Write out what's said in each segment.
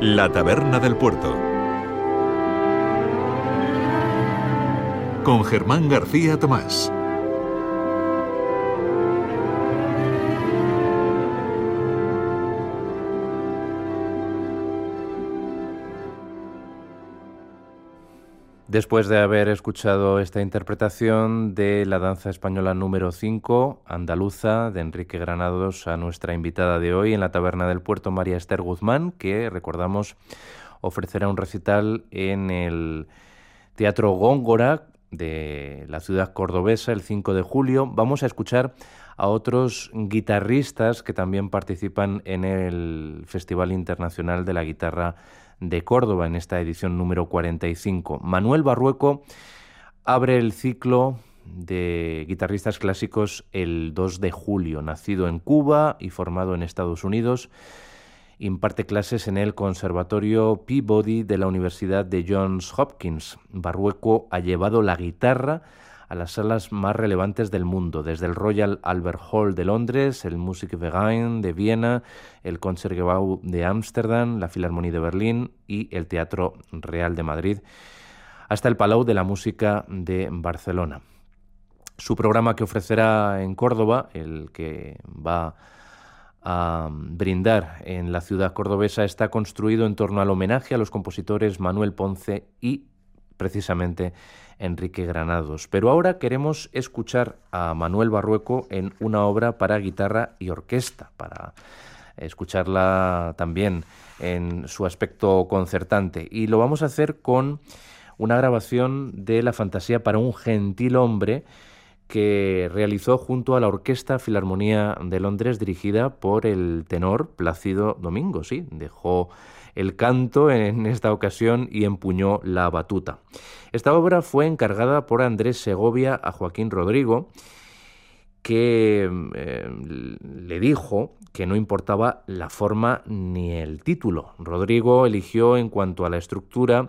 La Taberna del Puerto, con Germán García Tomás. Después de haber escuchado esta interpretación de la danza española número 5, andaluza, de Enrique Granados, a nuestra invitada de hoy en la Taberna del Puerto, María Esther Guzmán, que, recordamos, ofrecerá un recital en el Teatro Góngora de la ciudad cordobesa el 5 de julio. Vamos a escuchar a otros guitarristas que también participan en el Festival Internacional de la Guitarra de Córdoba en esta edición número 45. Manuel Barrueco abre el ciclo de guitarristas clásicos el 2 de julio. Nacido en Cuba y formado en Estados Unidos, imparte clases en el Conservatorio Peabody de la Universidad de Johns Hopkins. Barrueco ha llevado la guitarra a las salas más relevantes del mundo, desde el Royal Albert Hall de Londres, el Musikverein de Viena, el Concertgebouw de Ámsterdam, la Filarmonía de Berlín y el Teatro Real de Madrid, hasta el Palau de la Música de Barcelona. Su programa que ofrecerá en Córdoba, el que va a brindar en la ciudad cordobesa, está construido en torno al homenaje a los compositores Manuel Ponce y precisamente Enrique Granados. Pero ahora queremos escuchar a Manuel Barrueco en una obra para guitarra y orquesta, para escucharla también en su aspecto concertante. Y lo vamos a hacer con una grabación de la Fantasía para un gentilhombre que realizó junto a la Orquesta Filarmonía de Londres, dirigida por el tenor Plácido Domingo. Sí, dejó el canto en esta ocasión y empuñó la batuta. Esta obra fue encargada por Andrés Segovia a Joaquín Rodrigo, que le dijo que no importaba la forma ni el título. Rodrigo eligió, en cuanto a la estructura,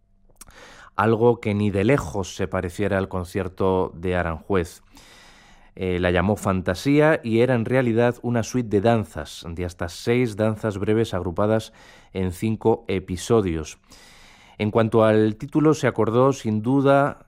algo que ni de lejos se pareciera al concierto de Aranjuez. La llamó Fantasía y era en realidad una suite de danzas, de hasta 6 danzas breves agrupadas en 5 episodios. En cuanto al título, se acordó sin duda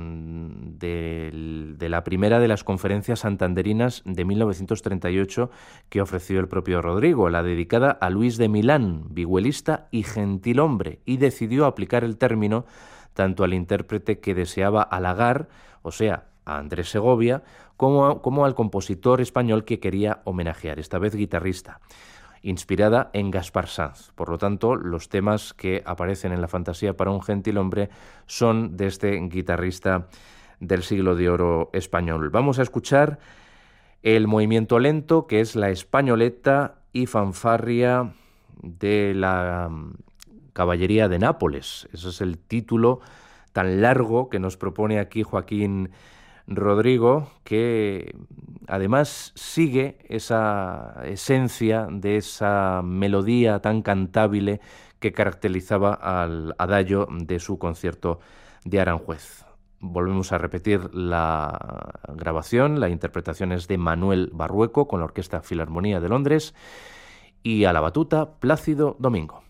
de la primera de las conferencias santanderinas de 1938 que ofreció el propio Rodrigo, la dedicada a Luis de Milán, vihuelista y gentilhombre, y decidió aplicar el término tanto al intérprete que deseaba halagar, o sea, a Andrés Segovia, como al compositor español que quería homenajear, esta vez guitarrista, inspirada en Gaspar Sanz. Por lo tanto, los temas que aparecen en la Fantasía para un gentilhombre son de este guitarrista del siglo de oro español. Vamos a escuchar el movimiento lento, que es la Españoleta y fanfarria de la Caballería de Nápoles. Ese es el título tan largo que nos propone aquí Joaquín Rodrigo, que además sigue esa esencia de esa melodía tan cantable que caracterizaba al adagio de su concierto de Aranjuez. Volvemos a repetir la grabación, la interpretación es de Manuel Barrueco con la Orquesta Filarmonía de Londres y a la batuta Plácido Domingo.